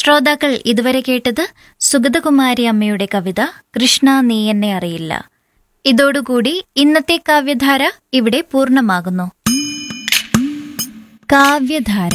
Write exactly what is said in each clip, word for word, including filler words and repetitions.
ശ്രോതാക്കൾ ഇതുവരെ കേട്ടത് സുഗതകുമാരി അമ്മയുടെ കവിത കൃഷ്ണ നീ എന്നെ അറിയില്ല. ഇതോടുകൂടി ഇന്നത്തെ കാവ്യധാര ഇവിടെ പൂർണ്ണമാകുന്നു. കാവ്യധാര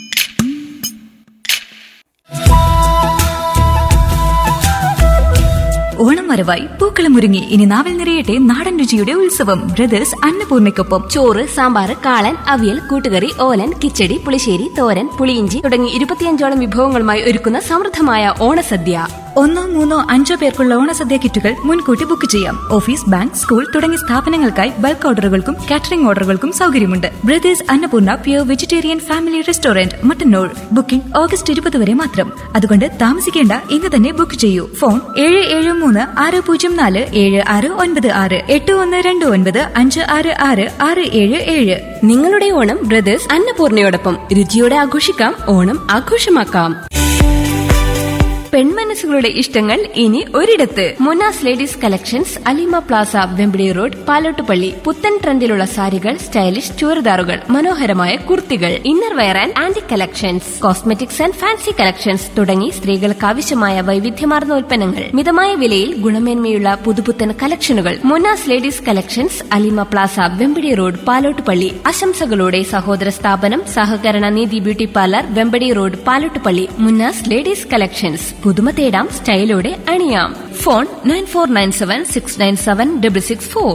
ഓണം വരവായി പൂക്കളം ഒരുങ്ങി. ഇനി നാവിൽ നിറയട്ടെ നാടൻ രുചിയുടെ ഉത്സവം ബ്രദേഴ്സ് അന്നപൂർണയ്ക്കൊപ്പം. ചോറ്, സാമ്പാർ, കാളൻ, അവിയൽ, കൂട്ടുകറി, ഓലൻ, കിച്ചടി, പുളിശ്ശേരി, തോരൻ, പുളിയിഞ്ചി തുടങ്ങി ഇരുപത്തിയഞ്ചോളം വിഭവങ്ങളുമായി ഒരുക്കുന്ന സമൃദ്ധമായ ഓണസദ്യ. ഒന്നോ മൂന്നോ അഞ്ചോ പേർക്കുള്ള ഓണസദ്യ കിറ്റുകൾ മുൻകൂട്ടി ബുക്ക് ചെയ്യാം. ഓഫീസ്, ബാങ്ക്, സ്കൂൾ തുടങ്ങിയ സ്ഥാപനങ്ങൾക്കായി ബൾക്ക് ഓർഡറുകൾക്കും കാറ്ററിംഗ് ഓർഡറുകൾക്കും സൗകര്യമുണ്ട്. Brothers Annapurna pure vegetarian family restaurant, Mattannur. Booking August ഇരുപത് വരെ മാത്രം. അതുകൊണ്ട് താമസിക്കേണ്ട, ഇന്ന് തന്നെ ബുക്ക് ചെയ്യൂ. ഫോൺ ഏഴ് ഏഴ് മൂന്ന് ആറ് പൂജ്യം നാല് ഏഴ് ആറ് ഒൻപത് ആറ് എട്ട് ഒന്ന് രണ്ട് ഒൻപത് അഞ്ച് ആറ് ആറ് ആറ് ഏഴ് ഏഴ്. നിങ്ങളുടെ ഓണം ബ്രദേഴ്സ് അന്നപൂർണയോടൊപ്പം. രുചിയോടെ ആഘോഷിക്കാം, ഓണം ആഘോഷമാക്കാം. പെൺമനസ്സുകളുടെ ഇഷ്ടങ്ങൾ ഇനി ഒരിടത്ത്. Munas ladies collections, Alima Plaza, Vempidi road, Palottupalli. പുത്തൻ ട്രെൻഡിലുള്ള സാരികൾ, സ്റ്റൈലിഷ് ചുരിദാറുകൾ, മനോഹരമായ കുർത്തികൾ, inner wear and anti collections, cosmetics and fancy collections തുടങ്ങി സ്ത്രീകൾക്ക് ആവശ്യമായ വൈവിധ്യമാർന്ന ഉൽപ്പന്നങ്ങൾ മിതമായ വിലയിൽ ഗുണമേന്മയുള്ള പുതുപുത്തൻ കളക്ഷനുകൾ. Munas ladies collections, Alima Plaza, Vempadi road, Palottupalli. ആശംസകളോടെ സഹോദര സ്ഥാപനം സഹകരണ നീതി beauty parlour, Vempadi road, Palottupalli. Munas ladies collections. പുതുമ തേടാം, സ്റ്റൈലോടെ അണിയാം. Phone nine four nine seven six nine seven double six four.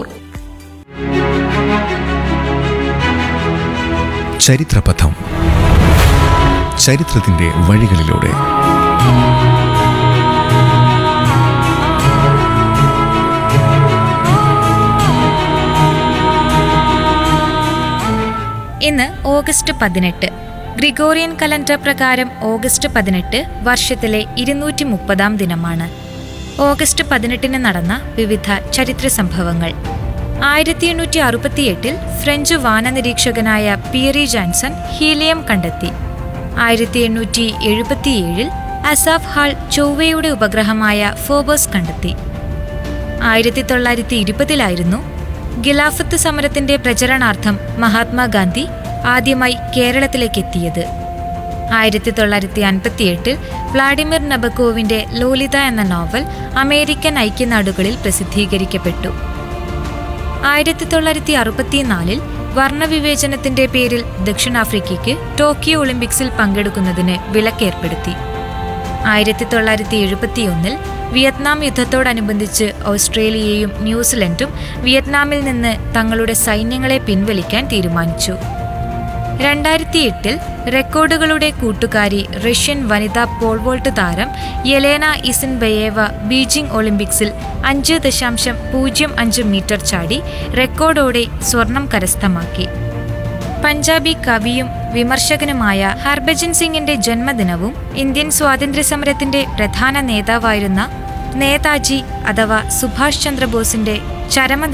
ചരിത്രപഥം. ചരിത്രത്തിന്റെ വഴികളിലൂടെ ഇന്ന് ഓഗസ്റ്റ് പതിനെട്ട്. ഗ്രിഗോറിയൻ കലണ്ടർ പ്രകാരം ഓഗസ്റ്റ് പതിനെട്ട് വർഷത്തിലെ ഇരുന്നൂറ്റി മുപ്പതാം ദിനമാണ്. ഓഗസ്റ്റ് പതിനെട്ടിന് നടന്ന വിവിധ ചരിത്ര സംഭവങ്ങൾ. ആയിരത്തി എണ്ണൂറ്റി അറുപത്തിയെട്ടിൽ ഫ്രഞ്ച് വാനനിരീക്ഷകനായ പിയറി ജാൻസൺ ഹീലിയം കണ്ടെത്തി. ആയിരത്തി എണ്ണൂറ്റി എഴുപത്തിയേഴിൽ അസാഫ് ഹാൾ ചൊവ്വയുടെ ഉപഗ്രഹമായ ഫോബോസ് കണ്ടെത്തി. ആയിരത്തി തൊള്ളായിരത്തി ഇരുപതിലായിരുന്നു ഖിലാഫത്ത് സമരത്തിന്റെ പ്രചരണാർത്ഥം മഹാത്മാഗാന്ധി ആദ്യമായി കേരളത്തിലേക്ക് എത്തിയത്. ആയിരത്തി തൊള്ളായിരത്തി അൻപത്തിയെട്ടിൽ വ്ളാഡിമിർ നബക്കോവിന്റെ ലോലിത എന്ന നോവൽ അമേരിക്കൻ ഐക്യനാടുകളിൽ പ്രസിദ്ധീകരിക്കപ്പെട്ടു. ആയിരത്തി തൊള്ളായിരത്തി അറുപത്തിനാലിൽ വർണ്ണവിവേചനത്തിന്റെ പേരിൽ ദക്ഷിണാഫ്രിക്കയ്ക്ക് ടോക്കിയോ ഒളിമ്പിക്സിൽ പങ്കെടുക്കുന്നതിന് വിലക്കേർപ്പെടുത്തി. ആയിരത്തി തൊള്ളായിരത്തി എഴുപത്തിയൊന്നിൽ വിയറ്റ്നാം യുദ്ധത്തോടനുബന്ധിച്ച് ഓസ്ട്രേലിയയും ന്യൂസിലൻഡും വിയറ്റ്നാമിൽ നിന്ന് തങ്ങളുടെ സൈന്യങ്ങളെ പിൻവലിക്കാൻ തീരുമാനിച്ചു. രണ്ടായിരത്തി എട്ടിൽ റെക്കോർഡുകളുടെ കൂട്ടുകാരി റഷ്യൻ വനിതാ പോൾവോൾട്ട് താരം യെലേന ഇസിൻബയേവ ബീജിംഗ് ഒളിമ്പിക്സിൽ അഞ്ച് ദശാംശം പൂജ്യം അഞ്ച് മീറ്റർ ചാടി റെക്കോർഡോടെ സ്വർണം കരസ്ഥമാക്കി. പഞ്ചാബി കവിയും വിമർശകനുമായ ഹർഭജൻ സിംഗിന്റെ ജന്മദിനവും ഇന്ത്യൻ സ്വാതന്ത്ര്യസമരത്തിന്റെ പ്രധാന നേതാവായിരുന്ന നേതാജി അഥവാ സുഭാഷ് ചന്ദ്രബോസിന്റെ ചരമ